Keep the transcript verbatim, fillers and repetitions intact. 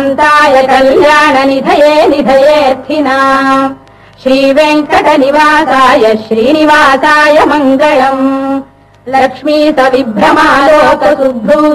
कल्याण निधये निधयेऽर्थिनाम् श्रीवेङ्कटनिवासाय श्रीनिवासाय मङ्गलम् लक्ष्मी सविभ्रमालोक सुभ्रू